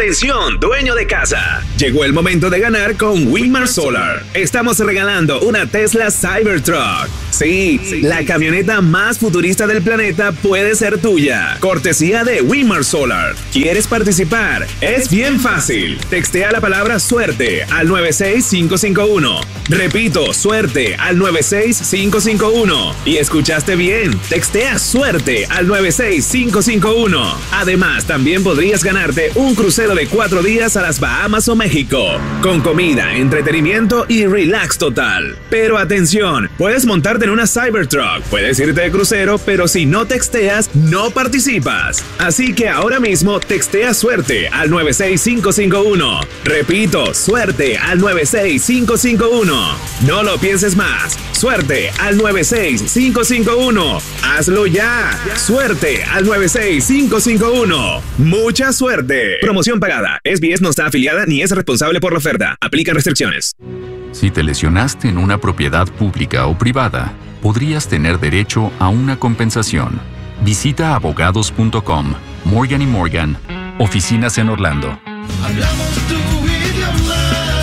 Atención, dueño de casa. Llegó el momento de ganar con Winmar Solar. Estamos regalando una Tesla Cybertruck. Sí, la camioneta más futurista del planeta puede ser tuya. Cortesía de Winmar Solar. ¿Quieres participar? Es bien fácil. Textea la palabra suerte al 96551. Repito, suerte al 96551. Y escuchaste bien, textea suerte al 96551. Además, también podrías ganarte un crucero de 4 días a las Bahamas o México, con comida, entretenimiento y relax total. Pero atención, puedes montarte en una Cybertruck, puedes irte de crucero, pero si no texteas, no participas. Así que ahora mismo textea suerte al 96551. Repito, suerte al 96551. No lo pienses más. Suerte al 96551. Hazlo ya. Suerte al 96551. Mucha suerte. Promoción pagada. SBS no está afiliada ni es responsable por la oferta. Aplican restricciones. Si te lesionaste en una propiedad pública o privada, podrías tener derecho a una compensación. Visita abogados.com. Morgan & Morgan. Oficinas en Orlando. Hablamos tu idioma.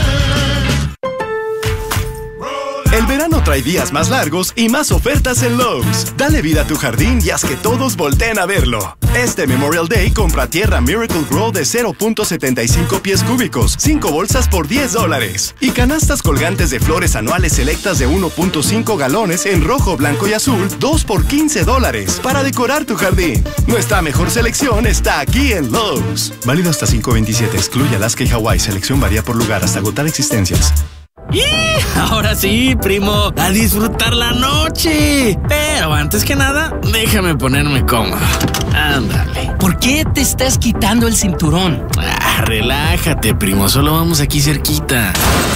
El verano trae días más largos y más ofertas en Lowe's. Dale vida a tu jardín y haz que todos volteen a verlo. Este Memorial Day compra tierra Miracle Grow de 0.75 pies cúbicos, 5 bolsas por $10. Y canastas colgantes de flores anuales selectas de 1.5 galones en rojo, blanco y azul, 2 por $15 para decorar tu jardín. Nuestra mejor selección está aquí en Lowe's. Válido hasta 5/27. Excluye Alaska y Hawái. Selección varía por lugar hasta agotar existencias. ¡Y! Ahora sí, primo, a disfrutar la noche. Pero antes que nada, déjame ponerme cómodo. Ándale. ¿Por qué te estás quitando el cinturón? Relájate, primo, solo vamos aquí cerquita.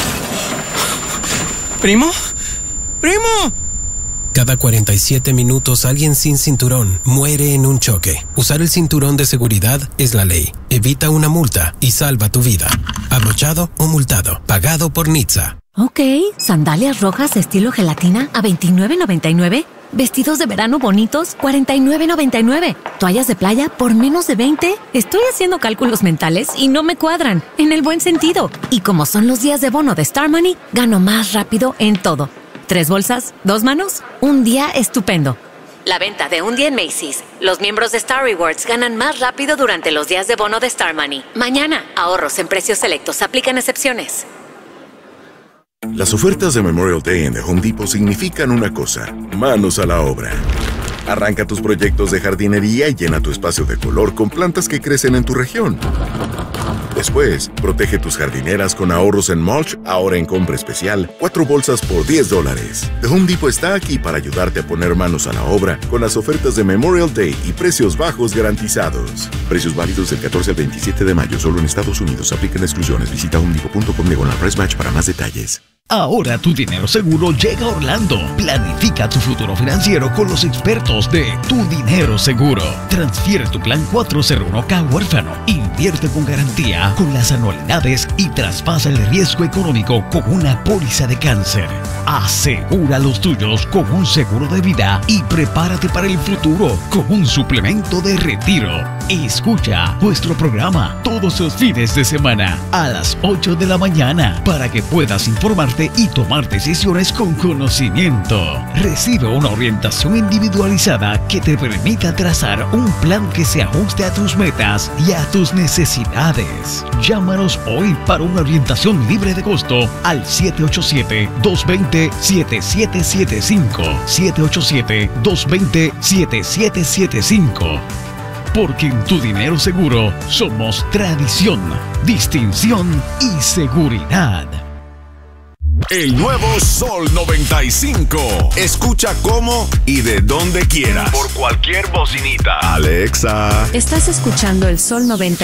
¿Primo? ¡Primo! Cada 47 minutos alguien sin cinturón muere en un choque. Usar el cinturón de seguridad es la ley. Evita una multa y salva tu vida. Abrochado o multado. Pagado por NHTSA. Ok, sandalias rojas estilo gelatina a $29.99. Vestidos de verano bonitos, $49.99. Toallas de playa por menos de $20. Estoy haciendo cálculos mentales y no me cuadran, en el buen sentido. Y como son los días de bono de Star Money, gano más rápido en todo. 3 bolsas, 2 manos, un día estupendo. La venta de un día en Macy's. Los miembros de Star Rewards ganan más rápido durante los días de bono de Star Money. Mañana, ahorros en precios selectos. Aplican excepciones. Las ofertas de Memorial Day en The Home Depot significan una cosa: manos a la obra. Arranca tus proyectos de jardinería y llena tu espacio de color con plantas que crecen en tu región. Después, protege tus jardineras con ahorros en mulch, ahora en compra especial, 4 bolsas por $10. The Home Depot está aquí para ayudarte a poner manos a la obra con las ofertas de Memorial Day y precios bajos garantizados. Precios válidos del 14 al 27 de mayo, solo en Estados Unidos. Aplican exclusiones. Visita homedepot.com/price-match para más detalles. Ahora tu dinero seguro llega a Orlando. Planifica tu futuro financiero con los expertos de Tu Dinero Seguro. Transfiere tu plan 401k huérfano. Invierte con garantía con las anualidades y traspasa el riesgo económico con una póliza de cáncer. Asegura los tuyos con un seguro de vida y prepárate para el futuro con un suplemento de retiro. Escucha nuestro programa todos los fines de semana a las 8 de la mañana para que puedas informarte y tomar decisiones con conocimiento. Recibe una orientación individualizada que te permita trazar un plan que se ajuste a tus metas y a tus necesidades. Llámanos hoy para una orientación libre de costo al 787-220-7775. 787-220-7775. Porque en Tu Dinero Seguro somos tradición, distinción y seguridad. El nuevo Sol 95. Escucha cómo y de donde quieras. Por cualquier bocinita. Alexa. Estás escuchando el Sol 95.